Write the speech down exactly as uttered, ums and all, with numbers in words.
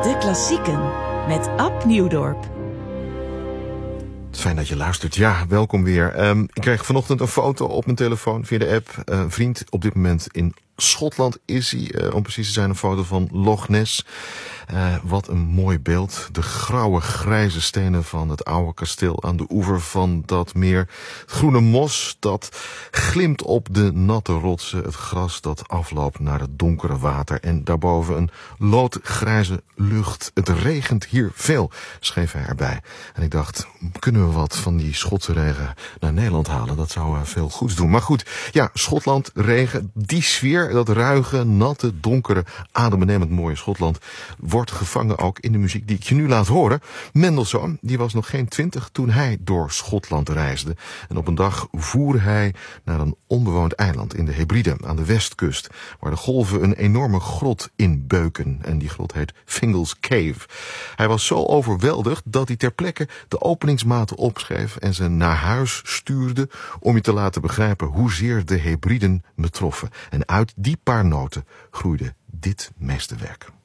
De klassieken met Ab Nieuwdorp. Fijn dat je luistert. Ja, welkom weer. Um, ik kreeg vanochtend een foto op mijn telefoon via de app. Uh, een vriend op dit moment in Schotland is hij. Uh, om precies te zijn een foto van Loch Ness. Uh, wat een mooi beeld. De grauwe grijze stenen van het oude kasteel aan de oever van dat meer. Het groene mos dat glimt op de natte rotsen. Het gras dat afloopt naar het donkere water. En daarboven een loodgrijze lucht. Het regent hier veel, schreef hij erbij. En ik dacht, kunnen we wat van die Schotse regen naar Nederland halen? Dat zou uh, veel goeds doen. Maar goed, ja, Schotland, regen, die sfeer, dat ruige, natte, donkere, adembenemend mooie Schotland wordt gevangen ook in de muziek die ik je nu laat horen. Mendelssohn, die was nog geen twintig toen hij door Schotland reisde. En op een dag voer hij naar een onbewoond eiland in de Hebriden aan de westkust, waar de golven een enorme grot inbeuken. En die grot heet Fingal's Cave. Hij was zo overweldigd dat hij ter plekke de openingsmaten opschreef en ze naar huis stuurde om je te laten begrijpen hoezeer de Hebriden me troffen. En uit die paar noten groeide dit meesterwerk.